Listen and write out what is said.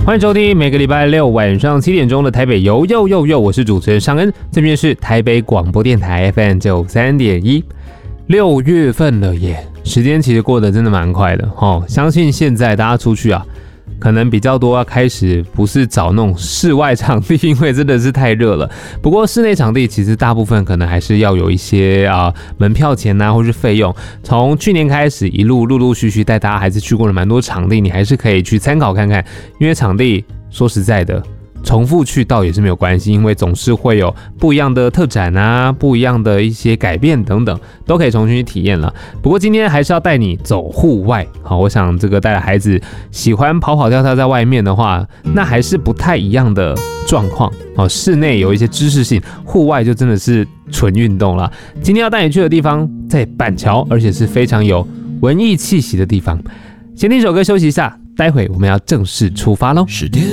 欢迎收听每个礼拜六晚上7点钟的台北游又又又，我是主持人尚恩，这边是台北广播电台 FM 93.1。6月份了耶，时间其实过得真的蛮快的哦。相信现在大家出去啊，可能比较多要开始不是找那种室外场地，因为真的是太热了。不过室内场地其实大部分可能还是要有一些门票钱啊，或是费用。从去年开始一路陆陆续续带大家还是去过了蛮多场地，你还是可以去参考看看。因为场地说实在的，重复去倒也是没有关系，因为总是会有不一样的特展啊，不一样的一些改变等等，都可以重新去体验了。不过今天还是要带你走户外，好，我想这个带着孩子喜欢跑跑跳跳在外面的话，那还是不太一样的状况。好，室内有一些知识性，户外就真的是纯运动了。今天要带你去的地方在板桥，而且是非常有文艺气息的地方。先听一首歌休息一下，待会我们要正式出发咯。 是电